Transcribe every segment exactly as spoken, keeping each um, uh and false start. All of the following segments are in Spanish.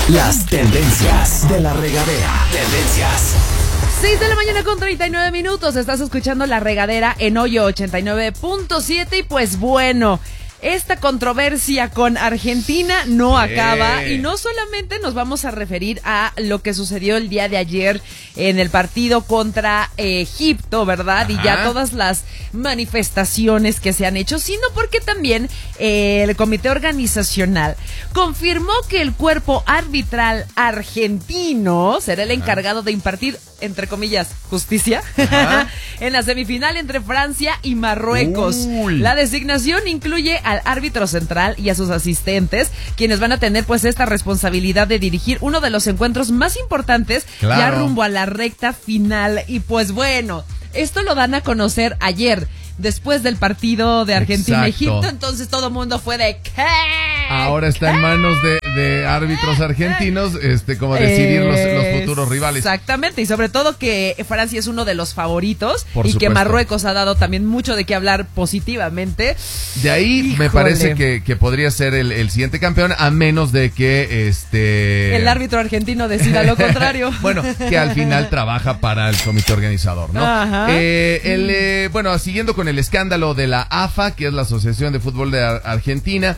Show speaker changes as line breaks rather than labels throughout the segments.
Las tendencias de la regadera. Tendencias.
seis de la mañana con treinta y nueve minutos. Estás escuchando La Regadera en Hoyo ochenta y nueve punto siete. Y pues bueno, esta controversia con Argentina no
Sí.
acaba, y no solamente nos vamos a referir a lo que sucedió el día de ayer en el partido contra eh, Egipto, ¿verdad?
Ajá.
Y ya todas las manifestaciones que se han hecho, sino porque también eh, el comité organizacional confirmó que el cuerpo arbitral argentino será el encargado de impartir, entre comillas, justicia en la semifinal entre Francia y Marruecos.
Uy.
La designación incluye al árbitro central y a sus asistentes, quienes van a tener pues esta responsabilidad de dirigir uno de los encuentros más importantes,
Claro.
ya rumbo a la recta final. Y pues bueno, esto lo dan a conocer ayer, después del partido de Argentina-Egipto.
Exacto.
Entonces todo el mundo fue de ¿qué?
Ahora está en manos de, de árbitros argentinos, este, como decidir los, los futuros rivales.
Exactamente, y sobre todo que Francia es uno de los favoritos,
Por
y que
supuesto.
Marruecos ha dado también mucho de qué hablar positivamente.
De ahí me
Híjole.
parece que, que podría ser el, el siguiente campeón, a menos de que este
El árbitro argentino decida lo contrario.
bueno, que al final trabaja para el comité organizador, ¿no?
Ajá.
Eh, el, eh, bueno, siguiendo con el escándalo de la A F A, que es la Asociación de Fútbol de Ar- Argentina,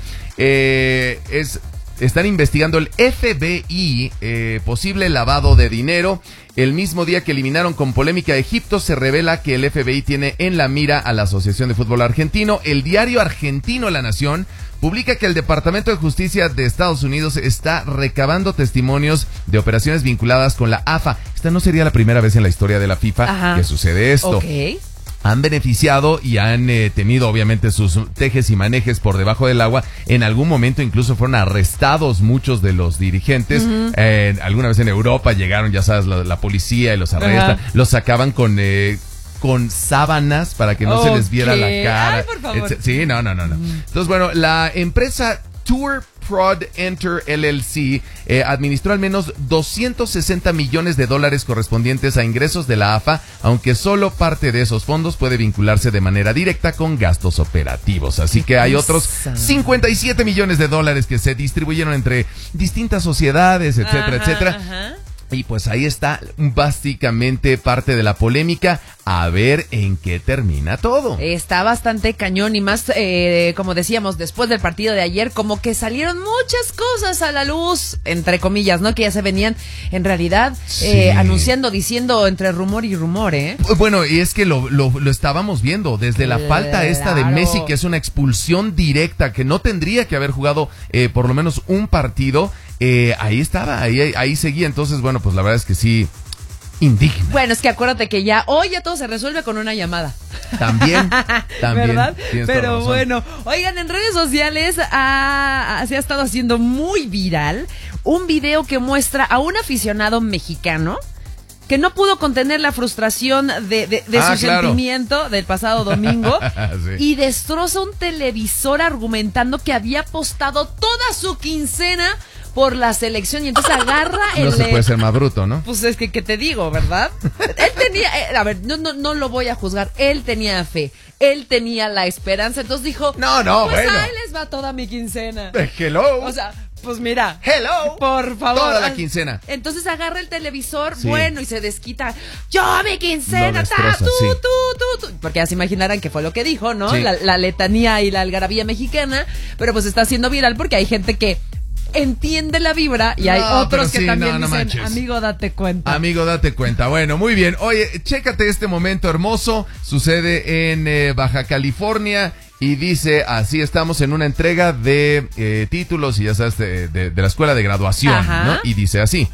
eh, es están investigando el F B I eh, posible lavado de dinero. El mismo día que eliminaron con polémica a Egipto, se revela que el F B I tiene en la mira a la Asociación de Fútbol Argentino. El diario argentino La Nación publica que el Departamento de Justicia de Estados Unidos está recabando testimonios de operaciones vinculadas con la A F A. Esta no sería la primera vez en la historia de la FIFA
Ajá.
que sucede esto.
Ok.
Han beneficiado y han eh, tenido obviamente sus tejes y manejes por debajo del agua. En algún momento incluso fueron arrestados muchos de los dirigentes. Uh-huh. eh, alguna vez en Europa llegaron, ya sabes, la, la policía y los arresta. Uh-huh. Los sacaban con... Eh, con sábanas para que no
Okay.
se les viera la cara.
Ay, por favor.
Etc. Sí, no, no, no, no. Entonces, bueno, la empresa Tour Prod Enter L L C eh, administró al menos doscientos sesenta millones de dólares correspondientes a ingresos de la A F A, aunque solo parte de esos fondos puede vincularse de manera directa con gastos operativos. Así que hay otros cincuenta y siete millones de dólares que se distribuyeron entre distintas sociedades, etcétera,
ajá,
etcétera.
Ajá.
Y pues ahí está básicamente parte de la polémica. A ver en qué termina todo.
Está bastante cañón, y más, eh, como decíamos, después del partido de ayer, como que salieron muchas cosas a la luz, entre comillas, ¿no? Que ya se venían, en realidad,
Sí.
eh, anunciando, diciendo entre rumor y rumor, ¿eh?
Bueno, y es que lo, lo, lo estábamos viendo desde la falta esta de
Claro.
Messi, que es una expulsión directa, que no tendría que haber jugado eh, por lo menos un partido. Eh, ahí estaba, ahí, ahí seguía. Entonces, bueno, pues la verdad es que sí, indigna.
Bueno, es que acuérdate que ya hoy ya todo se resuelve con una llamada.
También, también.
¿Verdad?
Tienes toda
Pero
razón.
bueno, oigan, en redes sociales ha- se ha estado haciendo muy viral un video que muestra a un aficionado mexicano que no pudo contener la frustración de, de, de
Ah,
su
claro.
sentimiento del pasado domingo
Sí.
y destroza un televisor argumentando que había apostado toda su quincena por la selección, y entonces agarra el...
No se puede ser más bruto, ¿no?
Pues es que, ¿qué te digo, verdad? Él tenía, eh, a ver, no, no, no lo voy a juzgar, él tenía fe, él tenía la esperanza, entonces dijo,
No, no,
pues
bueno.
ahí les va toda mi quincena.
Hello.
O sea, pues mira,
Hello.
por favor.
Toda la quincena.
Entonces agarra el televisor,
Sí.
bueno, y se desquita, yo mi quincena,
Lo
ta,
destroza,
tú,
sí.
tú, tú, tú. Porque ya se imaginarán que fue lo que dijo, ¿no?
Sí.
La, la letanía y la algarabía mexicana, pero pues está haciendo viral porque hay gente que entiende la vibra y hay
No,
otros
pero
que
sí,
también
no, no
dicen,
manches.
amigo, date cuenta.
Amigo, date cuenta. Bueno, muy bien. Oye, chécate este momento hermoso. Sucede en eh, Baja California y dice, así estamos en una entrega de eh, títulos y ya sabes, de, de, de la escuela de graduación,
Ajá.
¿no? Y dice así.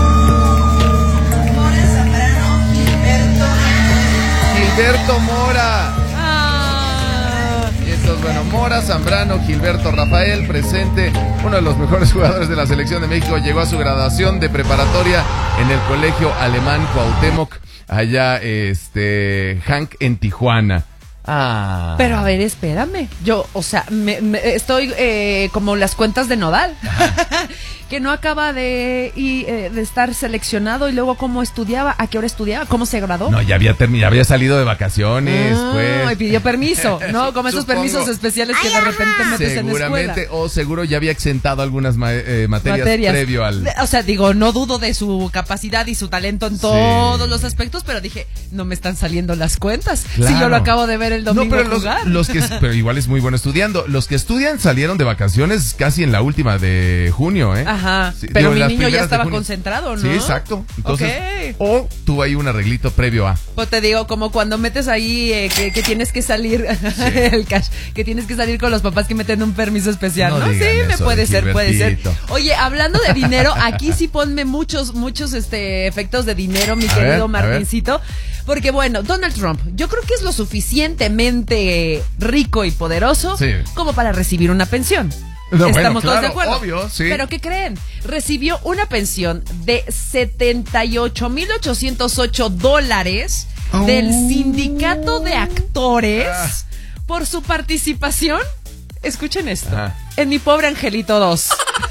Gilberto Mora.
Ah,
Y entonces, bueno, Mora, Zambrano, Gilberto Rafael, presente, uno de los mejores jugadores de la selección de México, llegó a su graduación de preparatoria en el colegio alemán Cuauhtémoc, allá, este, Hank, en Tijuana. Ah.
pero a ver, espérame. Yo, o sea, me, me- estoy eh, como las cuentas de Nodal. Que que no acaba de, y, eh, de estar seleccionado y luego cómo estudiaba, a qué hora estudiaba, cómo se graduó.
No, ya había terminado, había salido de vacaciones,
Ah,
pues.
y pidió permiso, ¿no? Como esos
Supongo.
permisos especiales que de repente metes en la escuela.
Seguramente, o seguro ya había exentado algunas ma- eh, materias,
Materias.
previo al...
O sea, digo, no dudo de su capacidad y su talento en todos los aspectos, pero dije, no me están saliendo las cuentas.
Claro.
Si yo lo acabo de ver el domingo
No, pero los,
jugar.
los que, pero igual es muy bueno estudiando. Los que estudian salieron de vacaciones casi en la última de junio, ¿eh?
Ajá,
Sí,
pero
digo,
mi
las
niño ya
primeras de
estaba
junio.
concentrado, ¿no?
Sí, exacto. Entonces,
Ok.
o tuvo ahí un arreglito previo a.
Pues te digo, como cuando metes ahí eh, que, que tienes que salir, el cash, que tienes que salir con los papás que meten un permiso especial,
No
¿no? Sí,
digan
me
eso
puede
de
ser, puede ser.
Gilbertito.
Oye, hablando de dinero, aquí sí ponme muchos, muchos este efectos de dinero, mi
A
querido
ver, a ver.
Martincito. Porque bueno, Donald Trump, yo creo que es lo suficientemente rico y poderoso
Sí.
como para recibir una pensión.
No, bueno,
Estamos todos de
claro,
acuerdo.
obvio, sí.
Pero ¿qué creen? Recibió una pensión de setenta y ocho mil ochocientos ocho dólares del sindicato de actores
Ah.
por su participación. Escuchen esto.
Ajá.
En Mi Pobre Angelito dos.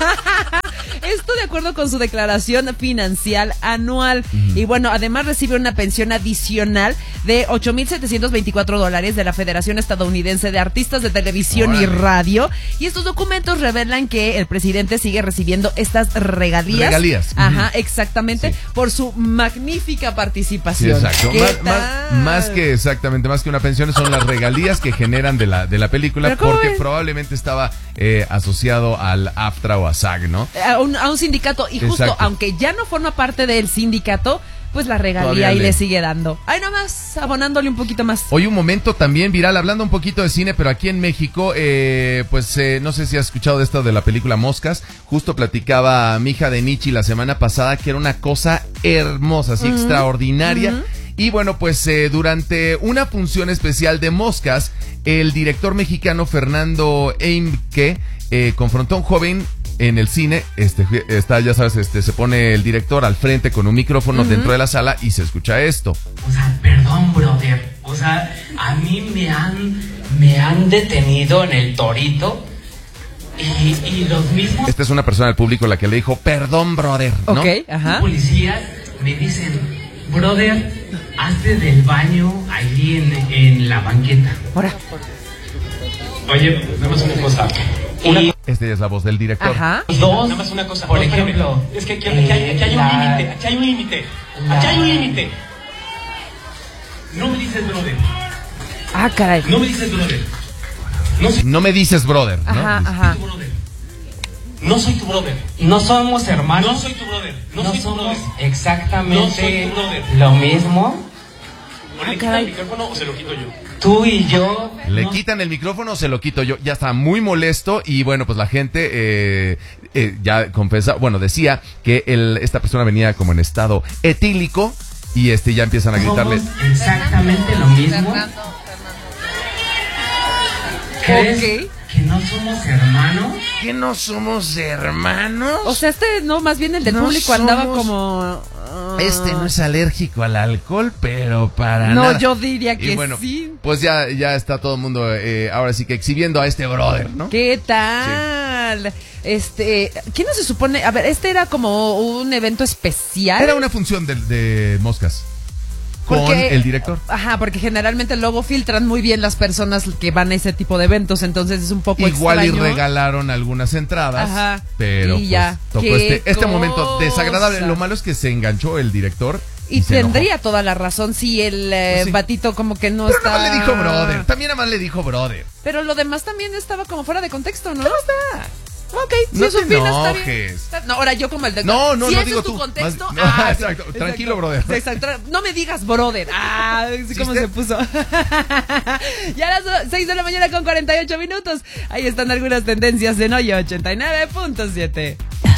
Esto de acuerdo con su declaración financiera anual. Uh-huh. Y bueno, además recibe una pensión adicional de ocho mil setecientos veinticuatro dólares de la Federación Estadounidense de Artistas de Televisión
Órale.
y Radio. Y estos documentos revelan que el presidente sigue recibiendo estas regalías.
Regalías.
Ajá,
Uh-huh.
exactamente. Sí. Por su magnífica
Sí,
participación.
exacto.
¿Qué
Más, más,
tal?
más que exactamente, más que una pensión, son las regalías que generan de la, de la película,
¿Pero cómo
porque
ves?
probablemente estaba eh, asociado al AFTRA o a SAG, ¿no?
A un, a un sindicato. Y justo,
Exacto.
aunque ya no forma parte del sindicato, pues la regalía
Todavía
ahí
le-
le sigue dando. Ahí nomás, abonándole un poquito más.
Hoy un momento también viral, hablando un poquito de cine, pero aquí en México, eh, pues eh, no sé si has escuchado de esto de la película Moscas. Justo platicaba mi hija de Nichi la semana pasada que era una cosa hermosa, así
Ujú.
extraordinaria.
Ujú.
Y bueno, pues eh, durante una función especial de Moscas, el director mexicano Fernando Eimke eh, confrontó a un joven en el cine. Este está, ya sabes, este se pone el director al frente con un micrófono
Ujú.
dentro de la sala y se escucha esto.
O sea, perdón, brother. O sea, a mí me han, me han detenido en el Torito y, y los mismos
Esta es una persona del público la que le dijo, perdón, brother, ¿no?
Ok, ajá.
policías me dicen, brother, hazte del baño allí en, en la banqueta.
Ahora.
Oye, nada más una cosa. Una
Y
Esta es la voz del director.
Ajá.
dos,
Nada más una cosa.
por
No, espérame.
ejemplo,
Es que aquí, aquí hay, aquí hay un
la-
límite. Aquí hay un límite.
la-
Aquí hay un límite. No me dices brother.
Ah, caray.
No me dices brother. No soy
No me dices, brother, ¿no?
Ajá,
Dice,
ajá.
tu brother. No soy tu brother.
no somos hermanos.
No soy tu brother. No,
No
soy tu
somos
brother.
exactamente
No soy tu brother.
lo mismo.
O le quita el micrófono o se lo quito yo.
Tú y yo.
Le
no-
quitan el micrófono, se lo quito yo. Ya está muy molesto y bueno, pues la gente eh, eh, ya confesa, bueno, decía que el, esta persona venía como en estado etílico y este ya empiezan a gritarle.
Somos exactamente lo mismo. ¿Crees
Ok.
que no somos hermanos?
¿Que no somos hermanos?
O sea, este no, más bien el del
No
público andaba
somos-
como. ah,
Este no es alérgico al alcohol, pero para
No,
nada.
yo diría que
Y bueno,
sí.
pues ya, ya está todo el mundo eh, ahora sí que exhibiendo a este brother, ¿no?
¿Qué tal? Este, ¿quién no se supone? A ver, este era como un evento especial.
Era una función de, de Moscas con
Porque-
el director.
Ajá, porque generalmente luego filtran muy bien las personas que van a ese tipo de eventos, entonces es un poco
Igual
extraño.
y regalaron algunas entradas,
Ajá.
pero
Y
pues,
ya.
tocó
¡Qué
este, este momento
cosa!
desagradable. Lo malo es que se enganchó el director y,
Y
se enojó.
tendría toda la razón si el eh,
Pues sí.
batito como que no
Pero
está...
nada más le dijo brother. También nada más le dijo brother.
Pero lo demás también estaba como fuera de contexto, ¿no? ¿Cómo está? Ok, si
No
eso
te
opina, está bien.
enojes.
Está- No, ahora yo como el de...
No, no,
si
no
ese
digo
es tu
tú.
contexto...
Más- no,
ah,
exacto.
sí,
Tranquilo, brother.
Exacto. No me digas brother. Ah, sí, cómo
¿Viste?
se puso. Ya a las seis de la mañana con cuarenta y ocho minutos. Ahí están algunas tendencias en Hoy ochenta y nueve punto siete.